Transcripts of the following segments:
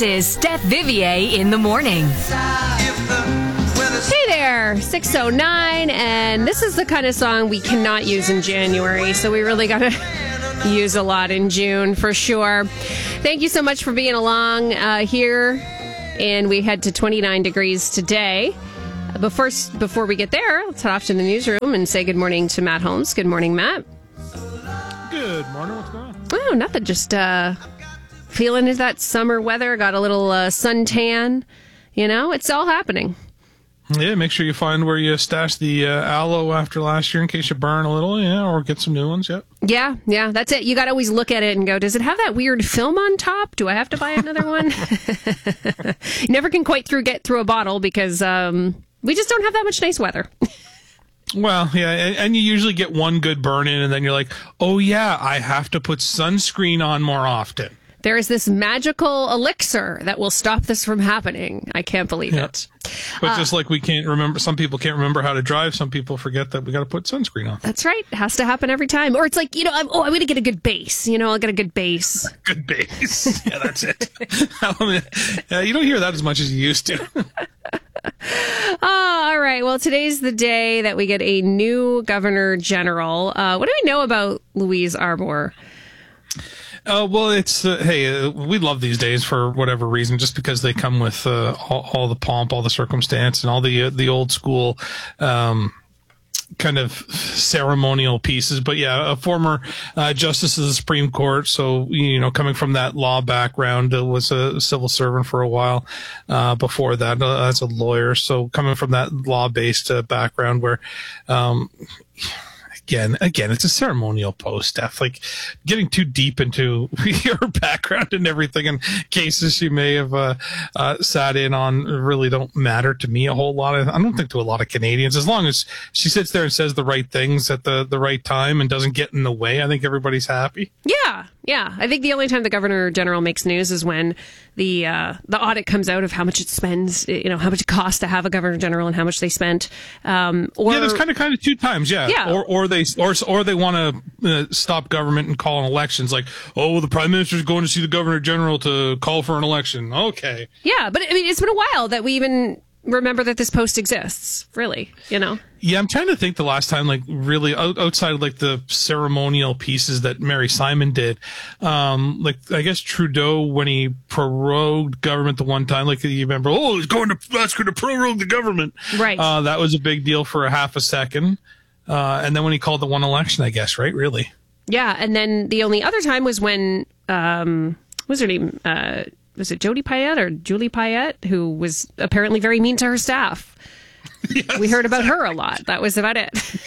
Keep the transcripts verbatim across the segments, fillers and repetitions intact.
is Steph Vivier in the morning. Hey there, six oh nine, and this is the kind of song we cannot use in January, so we really got to use a lot in June for sure. Thank you so much for being along uh, here, and we head to twenty-nine degrees today. But first, before we get there, let's head off to the newsroom and say good morning to Matt Holmes. Good morning, Matt. Good morning. What's going on? Oh, nothing. Just uh, feeling into that summer weather. Got a little uh, suntan. You know, it's all happening. Yeah, make sure you find where you stashed the uh, aloe after last year in case you burn a little, yeah, or get some new ones, yeah. Yeah, yeah, that's it. You got to always look at it and go, does it have that weird film on top? Do I have to buy another one? You never can quite through get through a bottle because um, we just don't have that much nice weather. Well, yeah, and, and you usually get one good burn in, and then you're like, oh, yeah, I have to put sunscreen on more often. There is this magical elixir that will stop this from happening. I can't believe yeah. it. But uh, just like we can't remember, some people can't remember how to drive. Some people forget that we got to put sunscreen on. That's right. It has to happen every time. Or it's like, you know, I'm, oh, I'm going to get a good base. You know, I'll get a good base. Good base. Yeah, that's it. Yeah, you don't hear that as much as you used to. Oh, all right. Well, today's the day that we get a new governor general. Uh, what do we know about Louise Arbour? Uh, well, it's, uh, hey, uh, we love these days for whatever reason, just because they come with uh, all, all the pomp, all the circumstance, and all the uh, the old school um, kind of ceremonial pieces. But yeah, a former uh, justice of the Supreme Court, so, you know, coming from that law background, uh, was a civil servant for a while uh, before that uh, as a lawyer. So coming from that law-based uh, background where um Again, again, it's a ceremonial post, Steph. Like, getting too deep into your background and everything and cases she may have uh, uh, sat in on really don't matter to me a whole lot. I don't think to a lot of Canadians. As long as she sits there and says the right things at the, the right time and doesn't get in the way, I think everybody's happy. Yeah, yeah. I think the only time the Governor General makes news is when the uh, the audit comes out of how much it spends, you know, how much it costs to have a Governor General and how much they spent. Um, or, yeah, there's kind of kind of two times, yeah. Yeah. Or or they or or they want to uh, stop government and call an elections, like, oh, the Prime Minister's going to see the Governor General to call for an election. Okay. Yeah, but I mean, it's been a while that we even remember that this post exists, really, you know? Yeah, I'm trying to think the last time, like, really out, outside of, like, the ceremonial pieces that Mary Simon did. Um, like, I guess Trudeau, when he prorogued government the one time, like, you remember, oh, he's going to, that's going to prorogue the government. Right. Uh, that was a big deal for a half a second. Uh, and then when he called the one election, I guess, right? Really? Yeah, and then the only other time was when, um, what was her name? Uh, was it Jody Payette or Julie Payette, who was apparently very mean to her staff? Yes, we heard about exactly. her a lot. That was about it.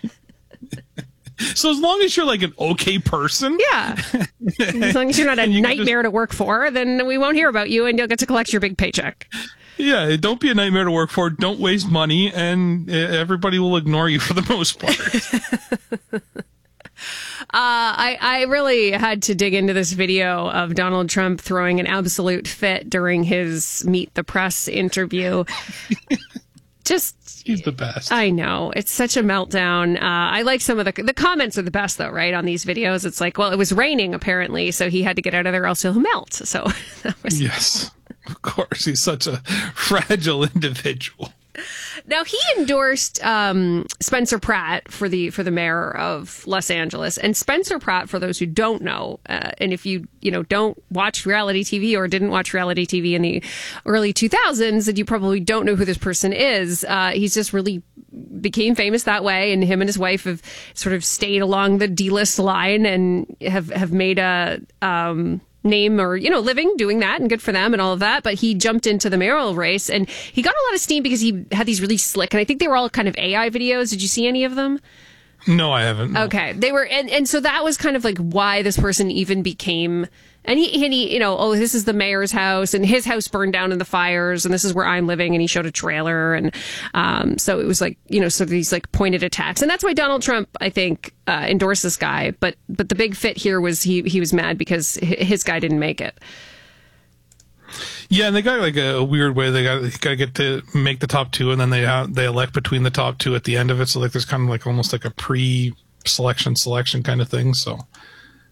So as long as you're like an okay person. Yeah. As long as you're not a you nightmare just... to work for, then we won't hear about you and you'll get to collect your big paycheck. Yeah, don't be a nightmare to work for. Don't waste money, and everybody will ignore you for the most part. Uh, I, I really had to dig into this video of Donald Trump throwing an absolute fit during his Meet the Press interview. Just, he's the best. I know. It's such a meltdown. Uh, I like some of the, the comments are the best though, right? On these videos. It's like, well, it was raining apparently, so he had to get out of there or else he'll melt. So that was. Yes, of course. He's such a fragile individual. Now, he endorsed um, Spencer Pratt for the for the mayor of Los Angeles. And Spencer Pratt, for those who don't know, uh, and if you you know don't watch reality T V or didn't watch reality T V in the early two thousands, then you probably don't know who this person is. Uh, he's just really became famous that way, and him and his wife have sort of stayed along the D-list line and have, have made a... Um, name or, you know, living doing that, and good for them and all of that. But he jumped into the mayoral race and he got a lot of steam because he had these really slick, and I think they were all kind of A I videos. Did you see any of them? No, I haven't. No. Okay. They were, and, and so that was kind of like why this person even became, and he, and he, you know, oh, this is the mayor's house and his house burned down in the fires and this is where I'm living. And he showed a trailer. And, um, so it was like, you know, so these like pointed attacks. And that's why Donald Trump, I think, uh, endorsed this guy. But, but the big fit here was he, he was mad because his guy didn't make it. Yeah, and they got like a, a weird way. They got got to get to make the top two, and then they uh, they elect between the top two at the end of it. So like there's kind of like almost like a pre-selection selection kind of thing. So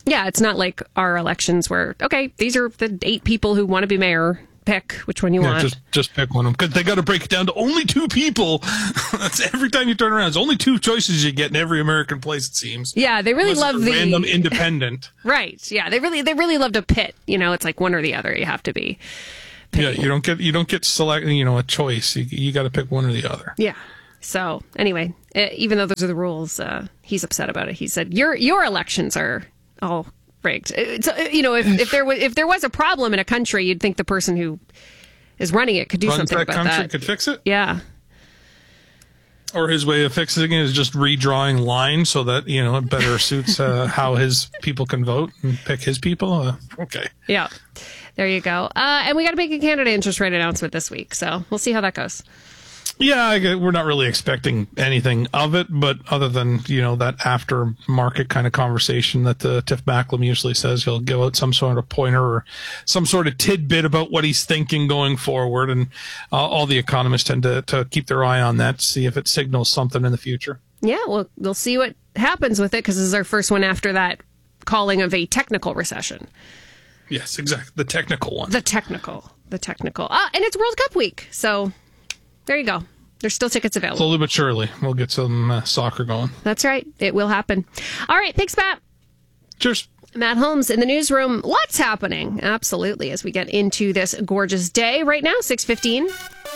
Yeah, it's not like our elections where, okay, these are the eight people who want to be mayor. Pick which one you yeah, want. Just just pick one of them because they got to break it down to only two people. That's every time you turn around. It's only two choices you get in every American place. It seems. Yeah, they really Unless love it's a the random independent. Right. Yeah, they really they really love to pit. You know, it's like one or the other. You have to be. Picking. Yeah, you don't get you don't get select. You know, a choice. You you got to pick one or the other. Yeah. So anyway, uh, even though those are the rules, uh, he's upset about it. He said your your elections are all rigged. It's, you know, if, if there was if there was a problem in a country, you'd think the person who is running it could do Runs something that about country that. Could fix it. Yeah. Or his way of fixing it is just redrawing lines so that you know it better suits uh, how his people can vote and pick his people. Uh, okay. Yeah. There you go. Uh, and we got to make a candidate interest rate announcement this week, so we'll see how that goes. Yeah, I get, we're not really expecting anything of it, but other than, you know, that after-market kind of conversation that the Tiff Macklem usually says, he'll give out some sort of pointer or some sort of tidbit about what he's thinking going forward, and uh, all the economists tend to, to keep their eye on that to see if it signals something in the future. Yeah, well, we'll see what happens with it, because this is our first one after that calling of a technical recession. Yes, exactly. The technical one. The technical. The technical. Uh, and it's World Cup week, so... There you go. There's still tickets available. Slowly but surely, we'll get some uh, soccer going. That's right. It will happen. All right. Thanks, Matt. Cheers. Matt Holmes in the newsroom. Lots happening. Absolutely. As we get into this gorgeous day right now, six fifteen.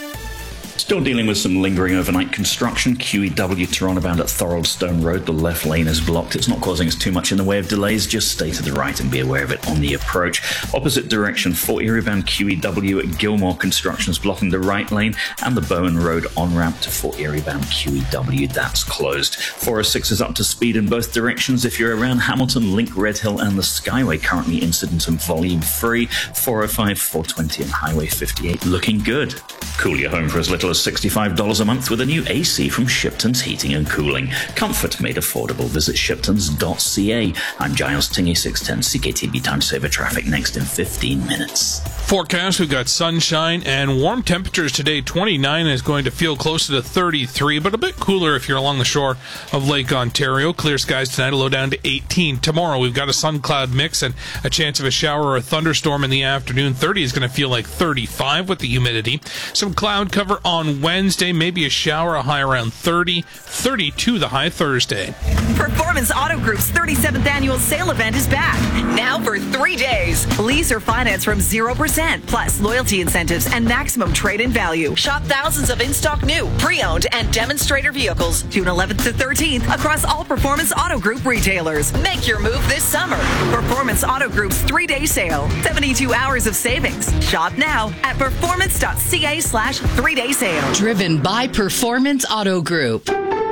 Still dealing with some lingering overnight construction. Q E W Toronto bound at Thoroldstone Road. The left lane is blocked. It's not causing us too much in the way of delays. Just stay to the right and be aware of it on the approach. Opposite direction, Fort Erie bound Q E W at Gilmore construction is blocking the right lane, and the Bowen Road on-ramp to Fort Erie bound Q E W, that's closed. four oh six is up to speed in both directions. If you're around Hamilton, Link, Red Hill and the Skyway, currently incident and volume free. four oh five, four twenty and Highway fifty-eight looking good. Cool your home for as little as sixty-five dollars a month with a new A C from Shipton's Heating and Cooling. Comfort made affordable. Visit shiptons dot c a. I'm Giles Tingy, six ten C K T B Time Saver Traffic next in fifteen minutes. Forecast, we've got sunshine and warm temperatures today. twenty-nine is going to feel closer to thirty-three, but a bit cooler if you're along the shore of Lake Ontario. Clear skies tonight, a low down to eighteen. Tomorrow, we've got a sun-cloud mix and a chance of a shower or a thunderstorm in the afternoon. thirty is going to feel like thirty-five with the humidity. Some cloud cover on Wednesday, maybe a shower, a high around thirty. thirty-two the high Thursday. Performance Auto Group's thirty-seventh annual sale event is back. Now for three days. Lease or finance from zero percent, plus loyalty incentives and maximum trade-in value. Shop thousands of in-stock new, pre-owned, and demonstrator vehicles June eleventh to thirteenth across all Performance Auto Group retailers. Make your move this summer. Performance Auto Group's three-day sale. seventy-two hours of savings. Shop now at performance dot c a slash three-day sale. Driven by Performance Auto Group.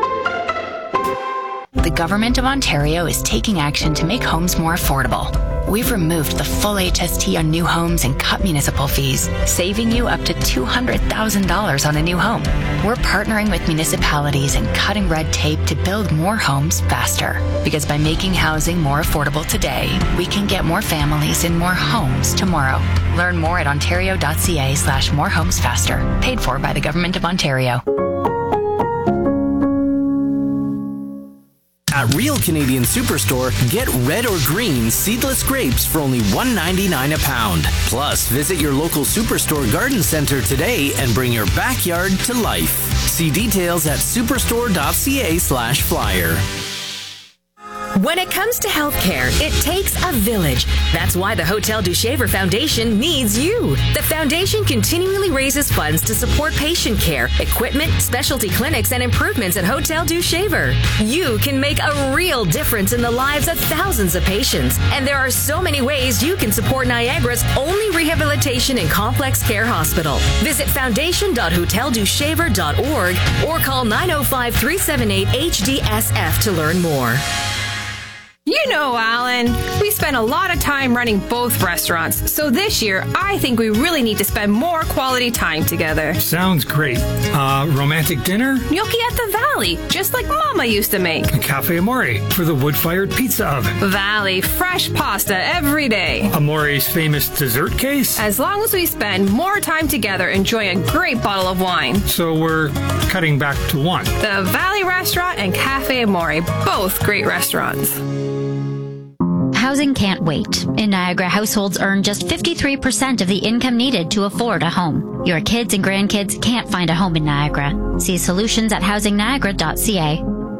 The Government of Ontario is taking action to make homes more affordable. We've removed the full H S T on new homes and cut municipal fees, saving you up to two hundred thousand dollars on a new home. We're partnering with municipalities and cutting red tape to build more homes faster. Because by making housing more affordable today, we can get more families in more homes tomorrow. Learn more at ontario dot c a slash more homes faster. Paid for by the Government of Ontario. At Real Canadian Superstore, get red or green seedless grapes for only one ninety-nine a pound. Plus, visit your local Superstore garden center today and bring your backyard to life. See details at superstore dot c a slash flyer. When it comes to healthcare, it takes a village. That's why the Hotel du Shaver Foundation needs you. The foundation continually raises funds to support patient care, equipment, specialty clinics, and improvements at Hotel du Shaver. You can make a real difference in the lives of thousands of patients. And there are so many ways you can support Niagara's only rehabilitation and complex care hospital. Visit foundation dot hotel du shaver dot org or call nine oh five, three seven eight, H D S F to learn more. You know, Alan, we spend a lot of time running both restaurants, so this year I think we really need to spend more quality time together. Sounds great. Uh, romantic dinner? Gnocchi at the Valley, just like Mama used to make. Cafe Amore for the wood-fired pizza oven. Valley, fresh pasta every day. Amore's famous dessert case? As long as we spend more time together enjoying a great bottle of wine. So we're cutting back to one. The Valley Restaurant and Cafe Amore, both great restaurants. Housing can't wait. In Niagara, households earn just fifty-three percent of the income needed to afford a home. Your kids and grandkids can't find a home in Niagara. See solutions at housing niagara dot c a.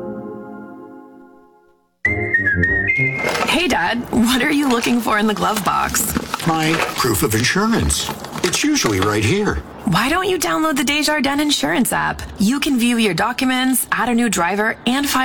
Hey, Dad, what are you looking for in the glove box? My proof of insurance. It's usually right here. Why don't you download the Desjardins Insurance app? You can view your documents, add a new driver, and file